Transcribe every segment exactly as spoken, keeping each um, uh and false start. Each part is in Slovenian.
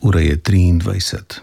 Ura je triindvajset.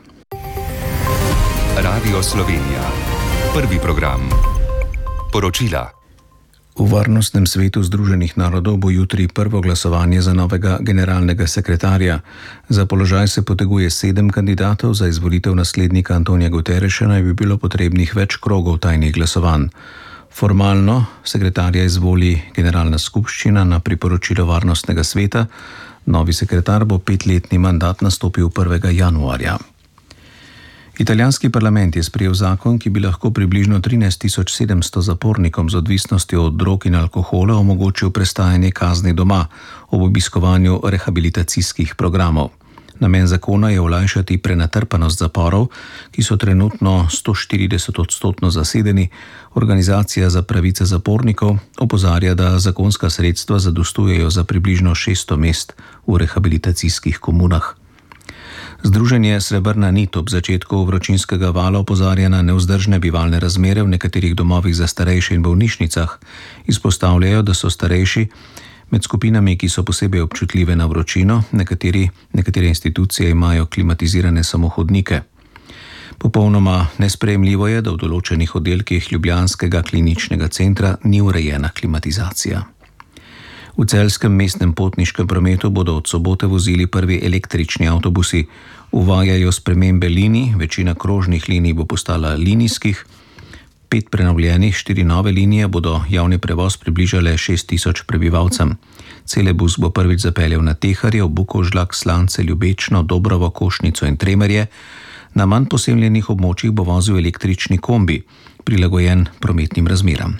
Radio Slovenija. Prvi program. Poročila. V Varnostnem svetu Združenih narodov bo jutri prvo glasovanje za novega generalnega sekretarja. Za položaj se poteguje sedem kandidatov, za izvolitev naslednika Antonija Guterreša naj bi bilo potrebnih več krogov tajnih glasovanj. Formalno sekretarja izvoli Generalna skupščina na priporočilo Varnostnega sveta. Novi sekretar bo petletni mandat nastopil prvega januarja. Italijanski parlament je sprejel zakon, ki bi lahko približno trinajst tisoč sedemsto zapornikom z odvisnostjo od drog in alkohola omogočil prestajanje kazni doma ob obiskovanju rehabilitacijskih programov. Namen zakona je olajšati prenatrpanost zaporov, ki so trenutno sto štirideset odstotno zasedeni. Organizacija za pravice zapornikov opozarja, da zakonska sredstva zadostujejo za približno šeststo mest v rehabilitacijskih komunah. Združenje Srebrna nit ob začetku vročinskega vala opozarja na nevzdržne bivalne razmere v nekaterih domovih za starejše in bolnišnicah. Izpostavljajo, da so starejši med skupinami, ki so posebej občutljive na vročino, nekateri, nekatere institucije imajo klimatizirane samohodnike. Popolnoma nesprejemljivo je, da v določenih oddelkih ljubljanskega kliničnega centra ni urejena klimatizacija. V celjskem mestnem potniškem prometu bodo od sobote vozili prvi električni avtobusi. Uvajajo spremembe linij, večina krožnih linij bo postala linijskih. Pet prenovljenih, štiri nove linije bodo javni prevoz približale šest tisoč prebivalcem. Celebus bo prvič zapeljal na Teharje, Bukovžlak, Slance, Ljubečno, Dobrovo, Košnico in Tremerje. Na manj poseljenih območjih bo vozil električni kombi, prilagojen prometnim razmeram.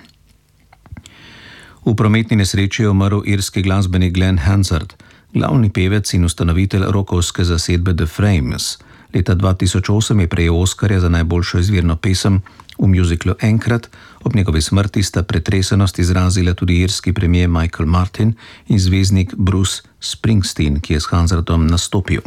V prometni nesreči je umrl irski glasbenik Glenn Hansard, glavni pevec in ustanovitelj rockovske zasedbe The Frames. Leta dva tisoč osem je prejel Oskarja za najboljšo izvirno pesem. V mjuziklu Enkrat, ob njegovi smrti sta pretresenost izrazila tudi irski premier Michael Martin in zvezdnik Bruce Springsteen, ki je s Hansardom nastopil.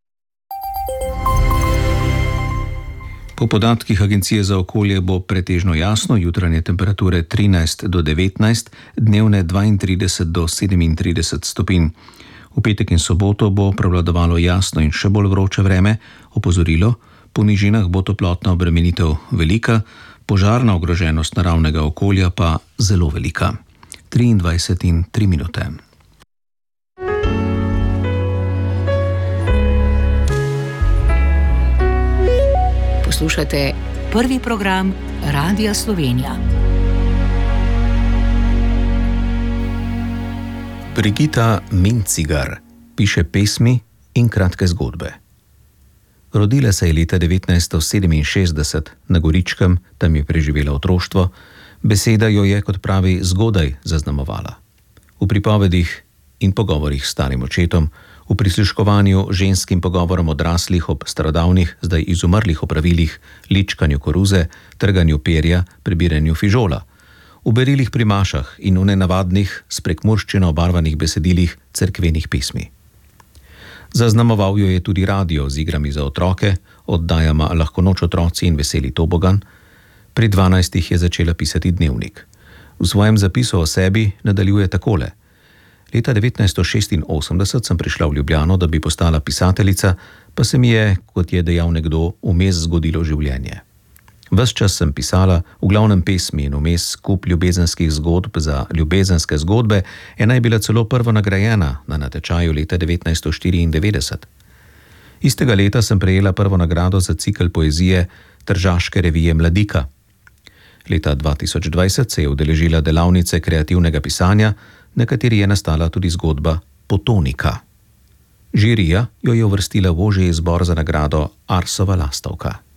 Po podatkih Agencije za okolje bo pretežno jasno, jutranje temperature trinajst do devetnajst, dnevne dvaintrideset do sedemintrideset stopinj. V petek in soboto bo prevladovalo jasno in še bolj vroče vreme. Opozorilo: po nižinah bo toplotna obremenitev velika, požarna ogroženost naravnega okolja pa zelo velika. triindvajset in tri minute. Poslušate prvi program Radia Slovenija. Brigita Mencigar piše pesmi in kratke zgodbe. Rodila se je leta devetnajststo sedeminšestdeset na Goričkem, tam je preživela otroštvo. Beseda jo je, kot pravi, zgodaj zaznamovala. V pripovedih in pogovorih s starim očetom, v prisluškovanju ženskim pogovorom odraslih ob starodavnih, zdaj izumrlih opravilih, ličkanju koruze, trganju perja, prebiranju fižola, v berilih pri mašah in v nenavadnih, s prekmurščino obarvanih besedilih cerkvenih pesmi. Zaznamoval jo je tudi radio z igrami za otroke, oddajama Lahko noč otroci in Veseli tobogan. Pri dvanajstih je začela pisati dnevnik. V svojem zapisu o sebi nadaljuje takole: Leta devetnajststo šestinosemdeset sem prišla v Ljubljano, da bi postala pisateljica, pa se mi je, kot je dejal nekdo, vmes zgodilo življenje. Ves čas sem pisala, v glavnem pesmi in vmes skup ljubezenskih zgodb za ljubezenske zgodbe, ena je bila celo prvo nagrajena na natečaju leta devetnajststo štiriindevetdeset. Istega leta sem prejela prvo nagrado za cikel poezije Tržaške revije Mladika. Leta dva tisoč dvajset se je udeležila delavnice kreativnega pisanja, na kateri je nastala tudi zgodba Potonika. Žirija jo je uvrstila v ožji izbor za nagrado Arsova lastovka.